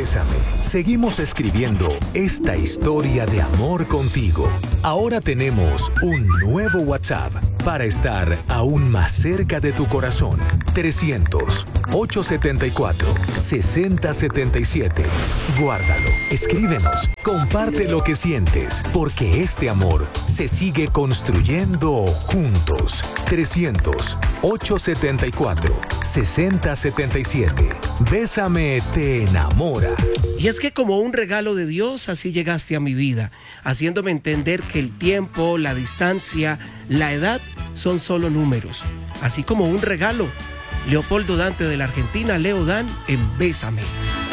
Bésame, seguimos escribiendo esta historia de amor contigo. Ahora tenemos un nuevo WhatsApp para estar aún más cerca de tu corazón. 300-874-6077. Guárdalo, escríbenos, comparte lo que sientes, porque este amor se sigue construyendo juntos. 300-874-6077. Bésame te enamora. Y es que como un regalo de Dios, así llegaste a mi vida, haciéndome entender que el tiempo, la distancia, la edad son solo números. Así como un regalo. Leopoldo Dante de la Argentina, Leo Dan en Bésame.